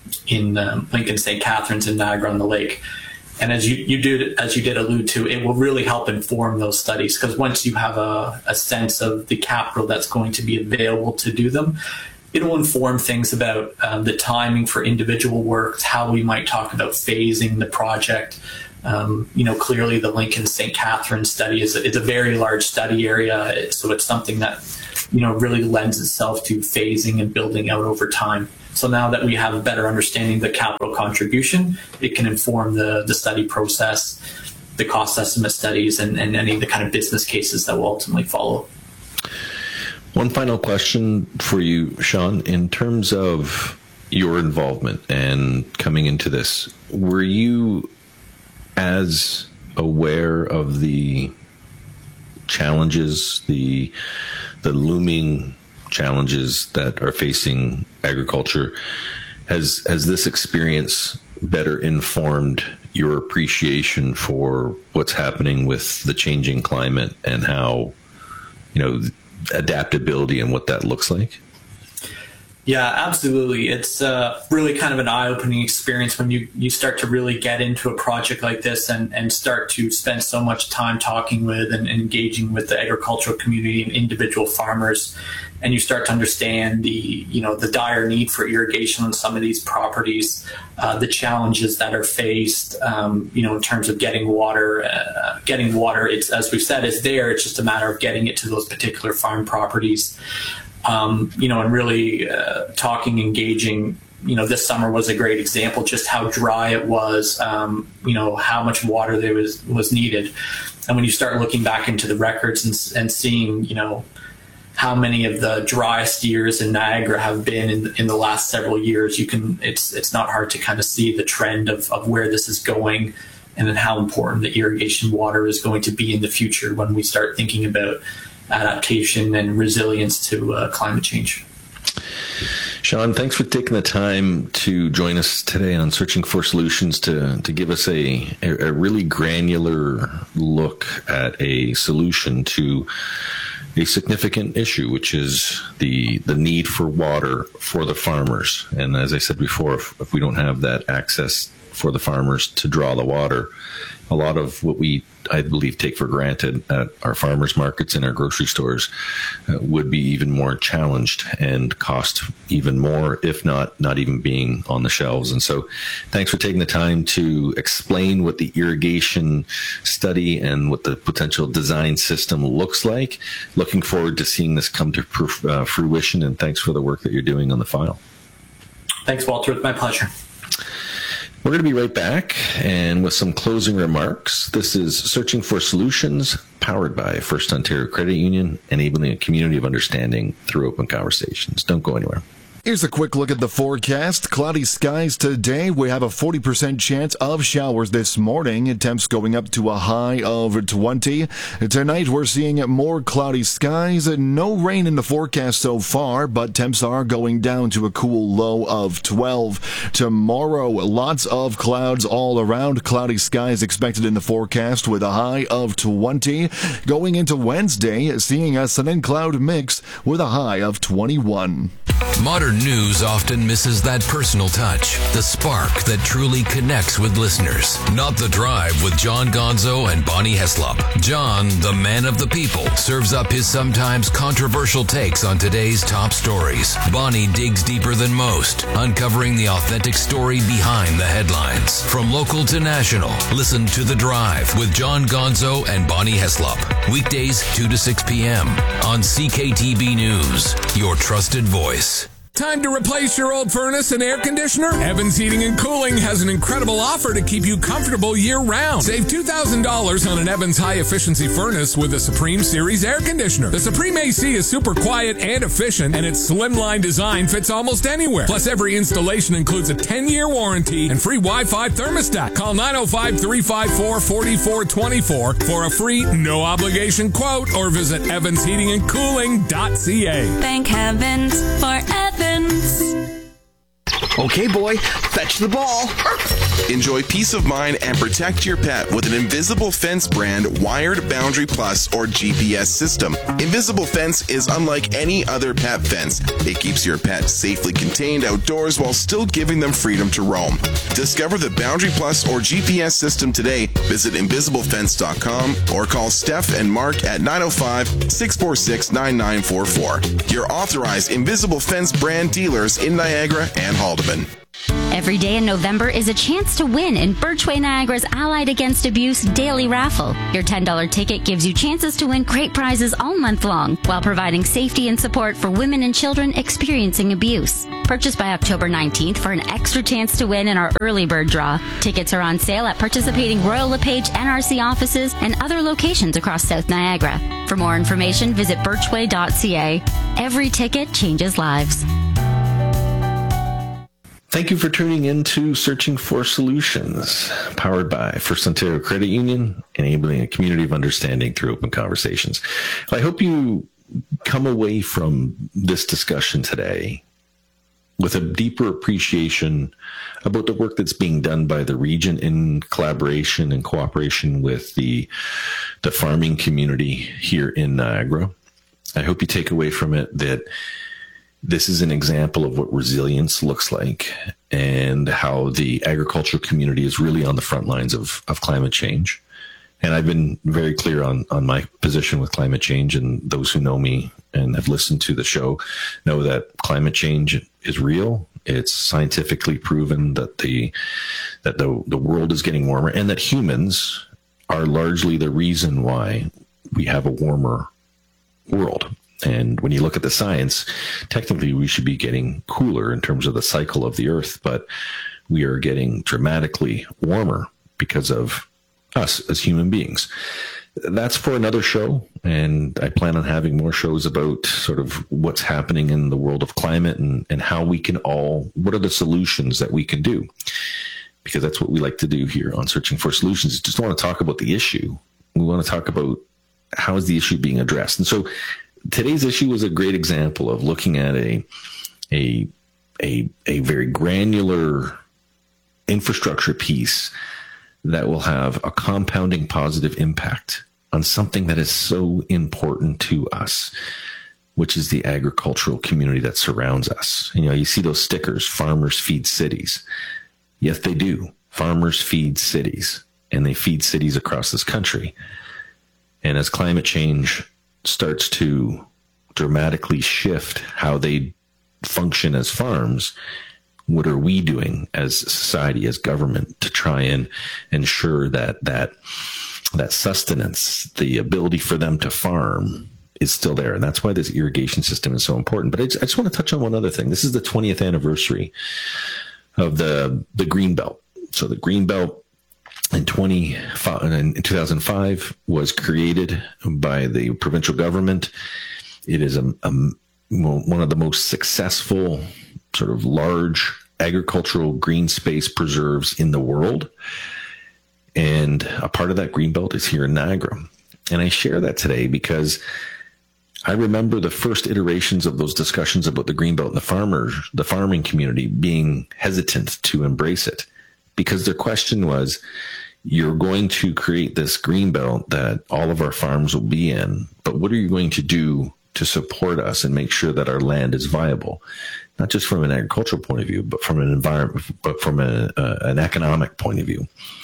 in um, Lincoln Saint Catharines and Niagara on the Lake. And as you, you did, as you did allude to, it will really help inform those studies, because once you have a, a sense of the capital that's going to be available to do them, it will inform things about um, the timing for individual works, how we might talk about phasing the project. Um, you know, clearly the Lincoln Saint Catharines study is a, it's a very large study area, so it's something that, you know, really lends itself to phasing and building out over time. So now that we have a better understanding of the capital contribution, it can inform the, the study process, the cost estimate studies, and, and any of the kind of business cases that will ultimately follow.
One final question for you, Sean. In terms of your involvement and coming into this, were you as aware of the challenges, the the looming challenges that are facing agriculture? Has has this experience better informed your appreciation for what's happening with the changing climate and how, you know, adaptability and what that looks like?
Yeah, absolutely. It's uh, really kind of an eye-opening experience when you, you start to really get into a project like this and, and start to spend so much time talking with and, and engaging with the agricultural community and individual farmers. And you start to understand the, you know, the dire need for irrigation on some of these properties, uh, the challenges that are faced, um, you know, in terms of getting water, uh, getting water. It's, as we've said, it's there. It's just a matter of getting it to those particular farm properties. Um, you know, and really uh, talking, engaging, you know, this summer was a great example, just how dry it was, um, you know, how much water there was, was needed. And when you start looking back into the records and, and seeing, you know, how many of the driest years in Niagara have been in, in the last several years, you can, it's, it's not hard to kind of see the trend of, of where this is going and then how important the irrigation water is going to be in the future when we start thinking about adaptation and resilience to uh, climate change.
Sean, thanks for taking the time to join us today on Searching for Solutions to, to give us a, a really granular look at a solution to a significant issue, which is the the need for water for the farmers. And as I said before, if, if we don't have that access for the farmers to draw the water, a lot of what we, I believe, take for granted at our farmers markets and our grocery stores uh, would be even more challenged and cost even more, if not, not even being on the shelves. And so thanks for taking the time to explain what the irrigation study and what the potential design system looks like. Looking forward to seeing this come to uh, fruition, and thanks for the work that you're doing on the file.
Thanks, Walter. It's my pleasure.
We're going to be right back, and with some closing remarks. This is Searching for Solutions, powered by First Ontario Credit Union, enabling a community of understanding through open conversations. Don't go anywhere.
Here's a quick look at the forecast. Cloudy skies today. We have a forty percent chance of showers this morning. Temps going up to a high of twenty. Tonight, we're seeing more cloudy skies. No rain in the forecast so far, but temps are going down to a cool low of twelve. Tomorrow, lots of clouds all around. Cloudy skies expected in the forecast with a high of twenty. Going into Wednesday, seeing a sun and cloud mix with a high of twenty-one.
Modern news often misses that personal touch, the spark that truly connects with listeners. Not The Drive with John Gonzo and Bonnie Heslop. John, the man of the people, serves up his sometimes controversial takes on today's top stories. Bonnie digs deeper than most, uncovering the authentic story behind the headlines. From local to national, listen to The Drive with John Gonzo and Bonnie Heslop. Weekdays two to six p.m. on C K T B News, your trusted voice.
Time to replace your old furnace and air conditioner? Evans Heating and Cooling has an incredible offer to keep you comfortable year-round. Save two thousand dollars on an Evans high-efficiency furnace with a Supreme Series air conditioner. The Supreme A C is super quiet and efficient, and its slimline design fits almost anywhere. Plus, every installation includes a ten-year warranty and free Wi-Fi thermostat. Call nine oh five, three five four, four four two four for a free, no-obligation quote, or visit evans heating and cooling dot c a.
Thank heavens for Evans.
Okay, boy, fetch the ball.
Enjoy peace of mind and protect your pet with an Invisible Fence brand wired Boundary Plus or G P S system. Invisible Fence is unlike any other pet fence. It keeps your pet safely contained outdoors while still giving them freedom to roam. Discover the Boundary Plus or G P S system today. Visit invisible fence dot com or call Steph and Mark at nine oh five, six four six, nine nine four four. Your authorized Invisible Fence brand dealers in Niagara and Haldeman.
Every day in November is a chance to win in Birchway Niagara's Allied Against Abuse daily raffle. Your ten dollars ticket gives you chances to win great prizes all month long while providing safety and support for women and children experiencing abuse. Purchase by October nineteenth for an extra chance to win in our early bird draw. Tickets are on sale at participating Royal LePage N R C offices and other locations across South Niagara. For more information, visit birchway dot c a. Every ticket changes lives.
Thank you for tuning in to Searching for Solutions, powered by First Ontario Credit Union, enabling a community of understanding through open conversations. I hope you come away from this discussion today with a deeper appreciation about the work that's being done by the region in collaboration and cooperation with the, the farming community here in Niagara. I hope you take away from it that this is an example of what resilience looks like and how the agricultural community is really on the front lines of, of climate change. And I've been very clear on, on my position with climate change, and those who know me and have listened to the show know that climate change is real. It's scientifically proven that the that the, the world is getting warmer and that humans are largely the reason why we have a warmer world. And when you look at the science, technically we should be getting cooler in terms of the cycle of the Earth, but we are getting dramatically warmer because of us as human beings. That's for another show, and I plan on having more shows about sort of what's happening in the world of climate and, and how we can all, what are the solutions that we can do? Because that's what we like to do here on Searching for Solutions. Just don't want to talk about the issue. We want to talk about how is the issue being addressed. And so today's issue was a great example of looking at a a a, a very granular infrastructure piece that will have a compounding positive impact on something that is so important to us, which is the agricultural community that surrounds us. You know, you see those stickers, farmers feed cities. Yes, they do. Farmers feed cities, and they feed cities across this country. And as climate change starts to dramatically shift how they function as farms, what are we doing as society, as government, to try and ensure that that that sustenance, the ability for them to farm, is still there? And that's why this irrigation system is so important. But I just, I just want to touch on one other thing. This is the twentieth anniversary of the the Greenbelt. So the Greenbelt in twenty in two thousand five was created by the provincial government. It is a, a one of the most successful sort of large agricultural green space preserves in the world. And a part of that Greenbelt is here in Niagara. And I share that today because I remember the first iterations of those discussions about the Greenbelt and the farmers, the farming community being hesitant to embrace it, because their question was, you're going to create this Greenbelt that all of our farms will be in, but what are you going to do to support us and make sure that our land is viable? Not just from an agricultural point of view, but from an environment, but from a, uh, an economic point of view.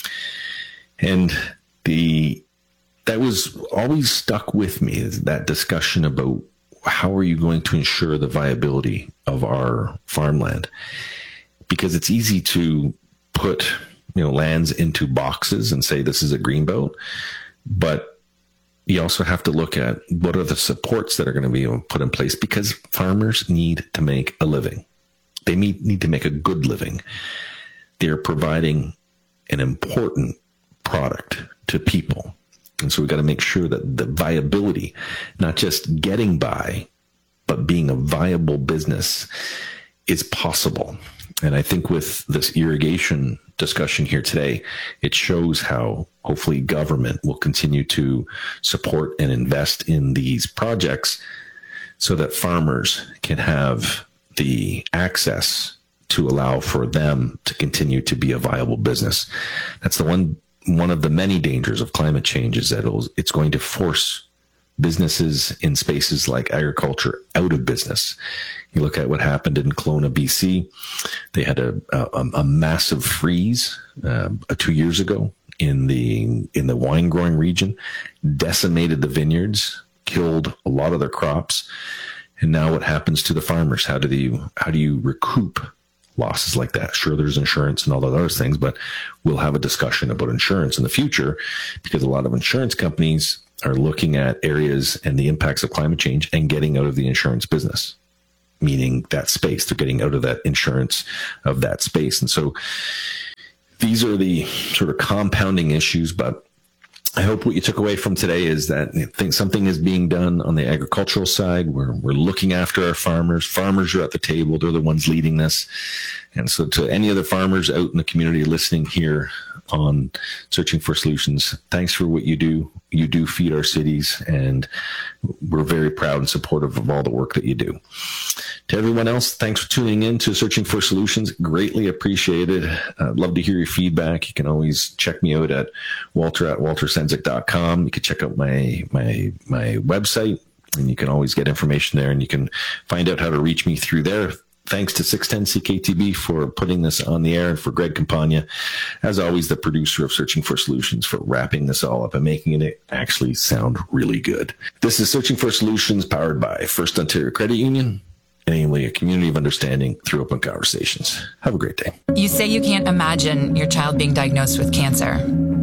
And the that was always stuck with me, that discussion about how are you going to ensure the viability of our farmland? Because it's easy to put, you know, lands into boxes and say this is a Greenbelt, but you also have to look at what are the supports that are going to be put in place, because farmers need to make a living. They need, need to make a good living. They're providing an important product to people. And so we've got to make sure that the viability, not just getting by, but being a viable business, is possible. And I think with this irrigation discussion here today, it shows how hopefully government will continue to support and invest in these projects so that farmers can have the access to allow for them to continue to be a viable business. That's the one, one of the many dangers of climate change is that it'll, it's going to force businesses in spaces like agriculture out of business. You look at what happened in Kelowna, B C. They had a, a, a massive freeze uh, two years ago in the in the wine growing region, decimated the vineyards, killed a lot of their crops. And now what happens to the farmers? How do you how do you recoup losses like that? Sure, there's insurance and all those other things, but we'll have a discussion about insurance in the future because a lot of insurance companies are looking at areas and the impacts of climate change and getting out of the insurance business, meaning that space. They're getting out of that insurance of that space. And so these are the sort of compounding issues, but I hope what you took away from today is that I think something is being done on the agricultural side. We're, we're looking after our farmers. Farmers are at the table. They're the ones leading this. And so to any of the farmers out in the community listening here on Searching for Solutions, thanks for what you do. You do feed our cities, and we're very proud and supportive of all the work that you do. To everyone else, thanks for tuning in to Searching for Solutions. Greatly appreciated. I'd love to hear your feedback. You can always check me out at walter at walter sendzik dot com. You can check out my, my, my website, and you can always get information there, and you can find out how to reach me through there. Thanks to six ten C K T B for putting this on the air, and for Greg Campagna, as always, the producer of Searching for Solutions, for wrapping this all up and making it actually sound really good. This is Searching for Solutions, powered by First Ontario Credit Union, namely a community of understanding through open conversations. Have a great day.
You say you can't imagine your child being diagnosed with cancer,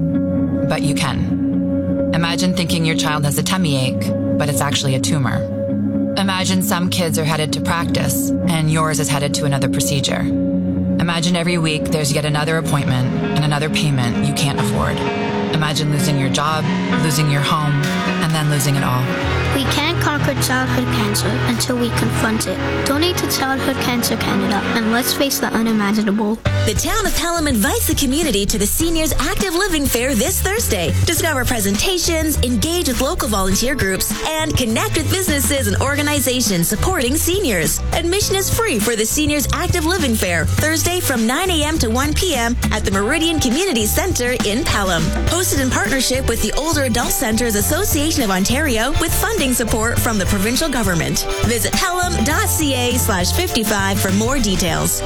but you can. Imagine thinking your child has a tummy ache, but it's actually a tumor. Imagine some kids are headed to practice and yours is headed to another procedure. Imagine every week there's yet another appointment and another payment you can't afford. Imagine losing your job, losing your home, and then losing it all.
We can't conquer childhood cancer until we confront it. Donate to Childhood Cancer Canada and let's face the unimaginable.
The town of Pelham invites the community to the Seniors Active Living Fair this Thursday. Discover presentations, engage with local volunteer groups, and connect with businesses and organizations supporting seniors. Admission is free for the Seniors Active Living Fair, Thursday from nine a.m. to one p.m. at the Meridian Community Centre in Pelham. Hosted in partnership with the Older Adult Centres Association of Ontario with funding support from the provincial government. Visit pelham.ca slash 55 for more details.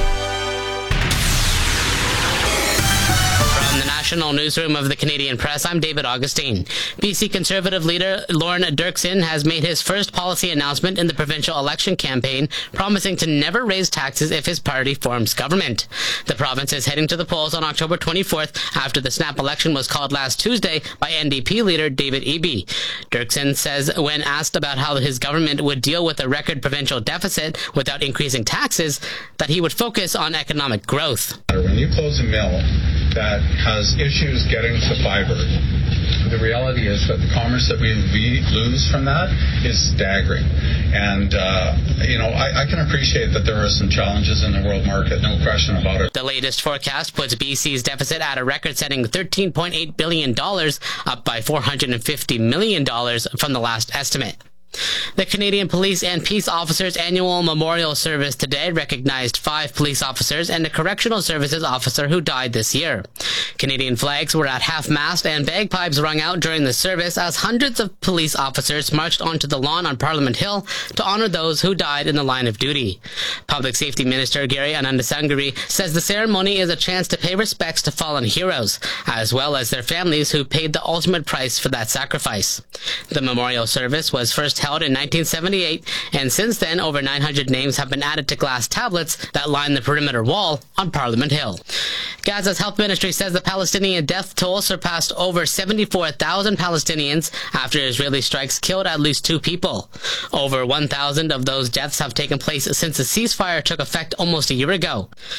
From the National Newsroom of the Canadian Press, I'm David Augustine. B C Conservative leader Lorne Dirksen has made his first policy announcement in the provincial election campaign, promising to never raise taxes if his party forms government. The province is heading to the polls on October twenty-fourth after the snap election was called last Tuesday by N D P leader David Eby. Dirksen says when asked about how his government would deal with a record provincial deficit without increasing taxes, that he would focus on economic growth.
When you close a mill that has issues getting to fiber, the reality is that the commerce that we lose from that is staggering. And, uh, you know, I, I can appreciate that there are some challenges in the world market, no question about it.
The latest forecast puts B C's deficit at a record-setting thirteen point eight billion dollars, up by four hundred fifty million dollars from the last estimate. The Canadian Police and Peace Officers Annual Memorial Service today recognized five police officers and a correctional services officer who died this year. Canadian flags were at half-mast and bagpipes rung out during the service as hundreds of police officers marched onto the lawn on Parliament Hill to honor those who died in the line of duty. Public Safety Minister Gary Anandasangiri says the ceremony is a chance to pay respects to fallen heroes, as well as their families who paid the ultimate price for that sacrifice. The memorial service was first held in nineteen seventy-eight, and since then over nine hundred names have been added to glass tablets that line the perimeter wall on Parliament Hill. Gaza's health ministry says the Palestinian death toll surpassed over seventy-four thousand Palestinians after Israeli strikes killed at least two people. Over one thousand of those deaths have taken place since the ceasefire took effect almost a year ago.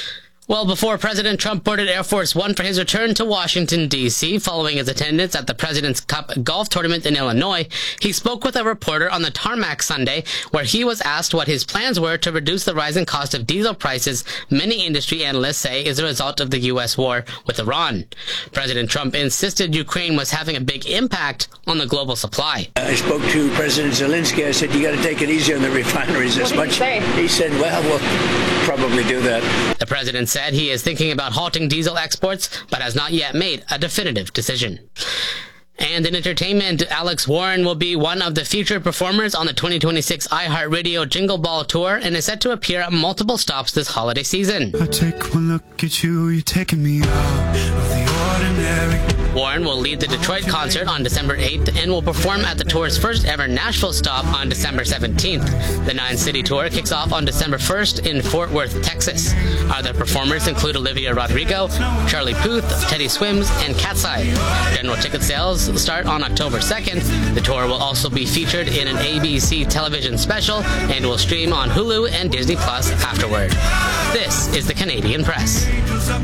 Well, before President Trump boarded Air Force One for his return to Washington, D C, following his attendance at the President's Cup golf tournament in Illinois, he spoke with a reporter on the tarmac Sunday, where he was asked what his plans were to reduce the rising cost of diesel prices many industry analysts say is a result of the U S war with Iran. President Trump insisted Ukraine was having a big impact on the global supply.
I spoke to President Zelensky. I said, you got to take it easy on the refineries as much. He, he said, well, we'll probably do that.
The president said he is thinking about halting diesel exports, but has not yet made a definitive decision. And in entertainment, Alex Warren will be one of the featured performers on the twenty twenty-six iHeartRadio Jingle Ball Tour and is set to appear at multiple stops this holiday season.
I take one look at you, you're taking me out of the ordinary.
Warren will lead the Detroit concert on December eighth and will perform at the tour's first ever Nashville stop on December seventeenth. The nine-city tour kicks off on December first in Fort Worth, Texas. Other performers include Olivia Rodrigo, Charlie Puth, Teddy Swims, and Cat's-Eye. General ticket sales start on October second. The tour will also be featured in an A B C television special and will stream on Hulu and Disney Plus afterward. This is the Canadian Press.